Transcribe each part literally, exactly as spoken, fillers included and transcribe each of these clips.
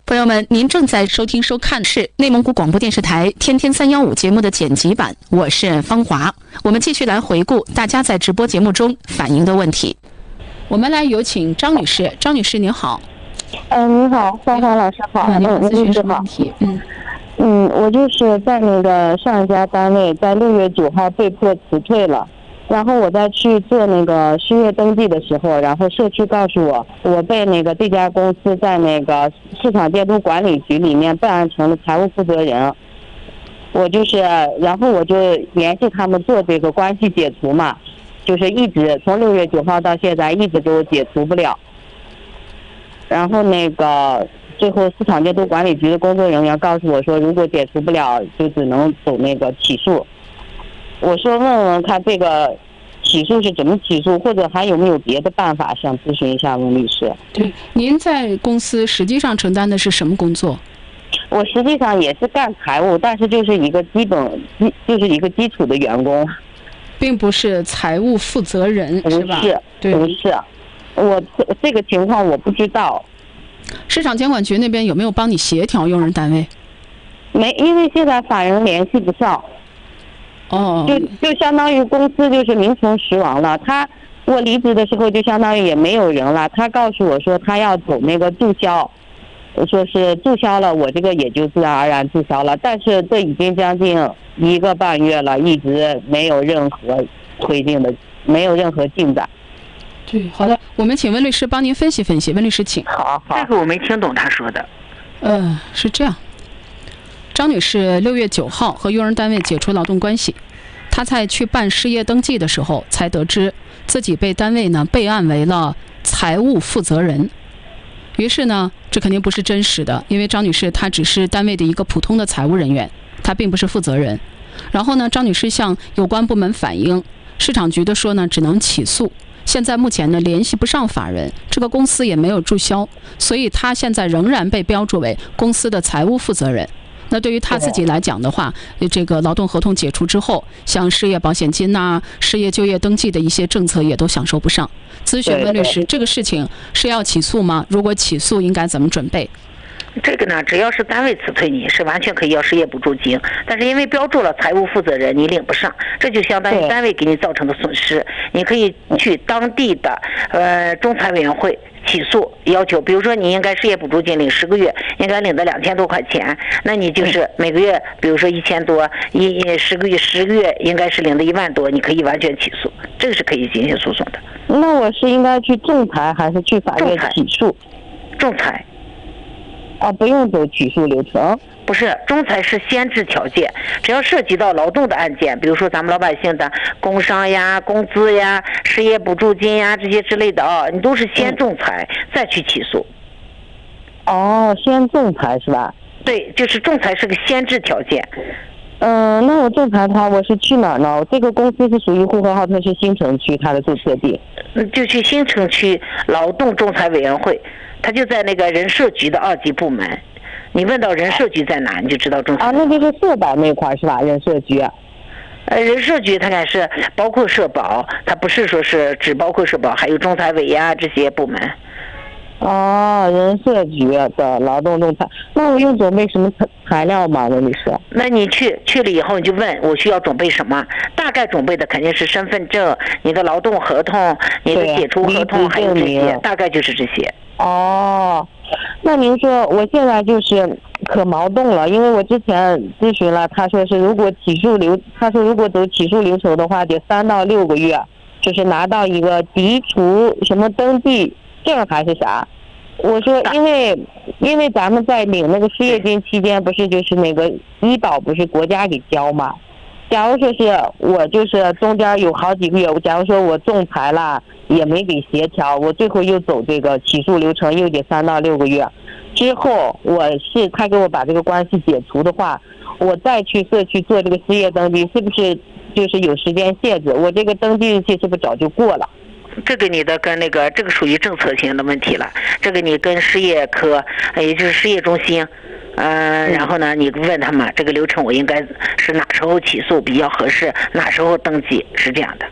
朋友们，您正在收听收看的是内蒙古广播电视台天天三幺五节目的剪辑版，我是方华。我们继续来回顾大家在直播节目中反映的问题。我们来有请张女士。张女士您好。 嗯，你好，方华老师好。 嗯，您好，咨询什么好问题？嗯嗯，我就是在那个上一家单位，在六月九号被迫辞退了。然后我在去做那个失业登记的时候，然后社区告诉我，我被那个这家公司在那个市场监督管理局里面备案成了财务负责人。我就是，然后我就联系他们做这个关系解除嘛，就是一直从六月九号到现在一直都解除不了。然后那个最后市场监督管理局的工作人员告诉我说，如果解除不了，就只能走那个起诉。我说问问看这个起诉是怎么起诉，或者还有没有别的办法，想咨询一下温律师。 对，您在公司实际上承担的是什么工作？ 我实际上也是干财务，但是就是一个基本就是一个基础的员工， 并不是财务负责人， 不是吧？ 是， 对， 不是。我这个情况我不知道。 市场监管局那边有没有帮你协调用人单位？ 没，因为现在法人联系不上。 哦， 就就相当于公司就是名存实亡了。他我离职的时候就相当于也没有人了。他告诉我说他要走那个注销，说是注销了，我这个也就自然而然注销了。但是这已经将近一个半月了，一直没有任何推进的，没有任何进展。 对，好的，我们请温律师帮您分析分析。温律师，请。 好好。 这个我没听懂他说的。 呃，是这样。张女士六月九号和用人单位解除劳动关系，她在去办失业登记的时候才得知自己被单位呢备案为了财务负责人。于是呢，这肯定不是真实的，因为张女士她只是单位的一个普通的财务人员，她并不是负责人。然后呢，张女士向有关部门反映，市场局的说呢只能起诉。现在目前呢联系不上法人，这个公司也没有注销，所以她现在仍然被标注为公司的财务负责人。那对于他自己来讲的话，这个劳动合同解除之后，像失业保险金呐、啊、失业就业登记的一些政策也都享受不上。咨询温律师，这个事情是要起诉吗？如果起诉，应该怎么准备？ 这个呢，只要是单位辞退你，是完全可以要失业补助金，但是因为标注了财务负责人，你领不上，这就相当于单位给你造成的损失。你可以去当地的呃仲裁委员会起诉，要求，比如说你应该失业补助金领十个月，应该领的两千多块钱，那你就是每个月，比如说一千多，一十个月十个月应该是领的一万多，你可以完全起诉，这个是可以进行诉讼的。 那我是应该去仲裁还是去法院起诉？ 仲裁。 啊，不用走起诉流程。 不是，仲裁是先制条件，只要涉及到劳动的案件，比如说咱们老百姓的工伤呀、工资呀、失业补助金呀这些之类的啊，你都是先仲裁、嗯、再去起诉。 哦，先仲裁是吧？ 对，就是仲裁是个先制条件。 嗯、呃，那我仲裁他，我是去哪儿呢？这个公司是属于呼和浩特市新城区，它的注册地。 嗯，就去新城区劳动仲裁委员会。他就在那个人社局的二级部门，你问到人社局在哪，你就知道仲裁。 啊，那就是社保那块是吧？人社局。 呃，人社局它还是包括社保，它不是说是只包括社保，还有仲裁委呀这些部门。 哦，人社局的劳动仲裁，那我用准备什么材料吗？温律师？ 那你去去了以后，你就问我需要准备什么？大概准备的肯定是身份证、你的劳动合同、你的解除合同，还有这些，大概就是这些。 哦，那您说我现在就是可矛盾了，因为我之前咨询了，他说是如果起诉流，他说如果走起诉流程的话，得三到六个月，就是拿到一个涤除什么登记证还是啥。我说因为因为咱们在领那个失业金期间，不是就是那个医保不是国家给交嘛？假如说是我就是中间有好几个月，假如说我仲裁了也没给协调，我最后又走这个起诉流程，又得三到六个月。之后我是他给我把这个关系解除的话，我再去社区做这个失业登记，是不是就是有时间限制？我这个登记日期是不是早就过了？ 这个你的跟那个这个属于政策性的问题了，这个你跟失业科，也就是失业中心。呃，然后呢，你问他们这个流程我应该是哪时候起诉比较合适，哪时候登记，是这样的。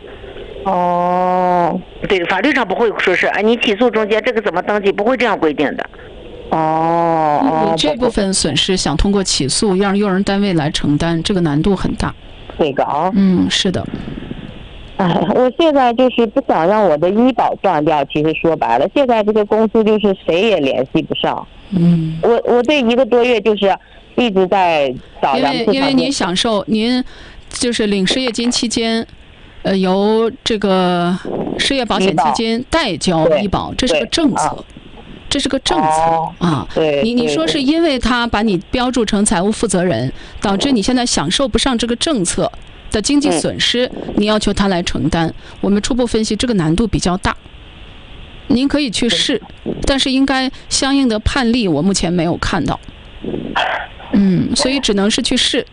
哦， 对，法律上不会说是啊，你起诉中间这个怎么登记，不会这样规定的。 哦哦， 你这部分损失想通过起诉让用人单位来承担，这个难度很大。 这个啊， 嗯，是的。 哎，我现在就是不想让我的医保断掉。其实说白了，现在这个公司就是谁也联系不上。 嗯， 我我这一个多月就是一直在找因为因为您享受您就是领失业金期间，呃，由这个失业保险基金代交医保，这是个政策。啊，这是个政策、 哦、 啊！ 对， 你你说是因为他把你标注成财务负责人，导致你现在享受不上这个政策的经济损失，嗯、你要求他来承担。我们初步分析，这个难度比较大。您可以去试，但是应该相应的判例我目前没有看到。嗯，所以只能是去试。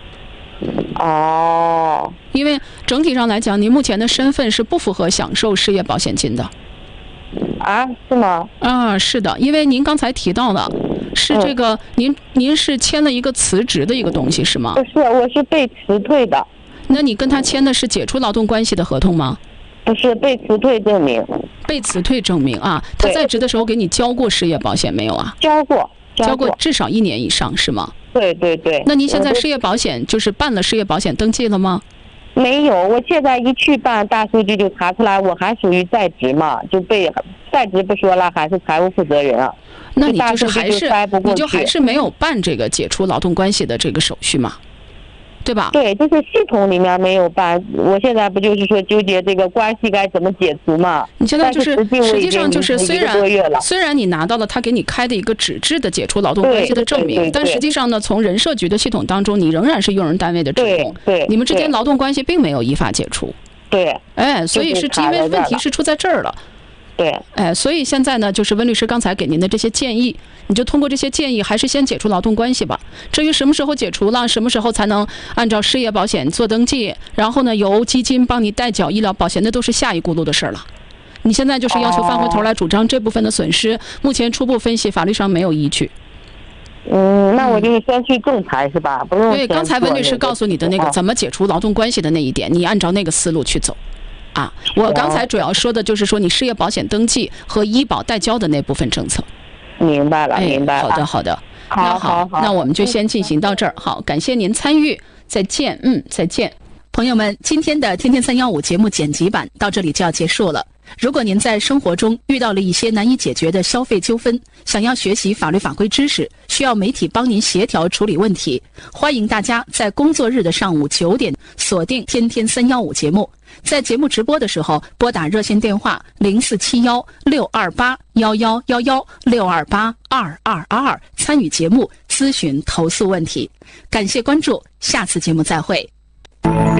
哦。 因为整体上来讲，您目前的身份是不符合享受失业保险金的。 啊，是吗？ 啊，是的，因为您刚才提到了，是这个，嗯、您您是签了一个辞职的一个东西是吗？ 不是，我是被辞退的。 那你跟他签的是解除劳动关系的合同吗？ 不是，被辞退证明。 被辞退证明啊，他在职的时候给你交过失业保险没有啊？ 交过， 交过至少一年以上是吗？ 对对对。 那您现在失业保险就是办了失业保险登记了吗？ 没有，我现在一去办大数据就查出来我还属于在职嘛，就被在职不说了，还是财务负责人啊。 那你就是还是你就还是没有办这个解除劳动关系的这个手续嘛，对吧？ 对，就是系统里面没有办，我现在不就是说纠结这个关系该怎么解除嘛？ 你现在就是实际上就是虽然然虽然你拿到了他给你开的一个纸质的解除劳动关系的证明，但实际上呢，从人社局的系统当中，你仍然是用人单位的职工， 对， 你们之间劳动关系并没有依法解除。 对， 哎，所以是因为问题是出在这儿了。 对， 哎，所以现在呢，就是温律师刚才给您的这些建议，你就通过这些建议，还是先解除劳动关系吧。至于什么时候解除了，什么时候才能按照失业保险做登记，然后呢由基金帮你代缴医疗保险，那都是下一轱辘的事儿了。你现在就是要求翻回头来主张这部分的损失，哦、目前初步分析法律上没有依据。 嗯，那我就是先去仲裁是吧？不用。 对，刚才温律师告诉你的那个怎么解除劳动关系的那一点，你按照那个思路去走。啊，我刚才主要说的就是说你失业保险登记和医保代交的那部分政策。 明白了， 哎、 明白了。 好的，好的。 好， 那好， 那我们就先进行到这儿。好，感谢您参与，再见。嗯，再见。朋友们，今天的天天三幺五节目剪辑版到这里就要结束了。如果您在生活中遇到了一些难以解决的消费纠纷，想要学习法律法规知识，需要媒体帮您协调处理问题，欢迎大家在工作日的上午九点锁定天天三幺五节目。在节目直播的时候，拨打热线电话零四七幺六二八幺幺幺幺六二八二二二二参与节目咨询投诉问题。感谢关注，下次节目再会。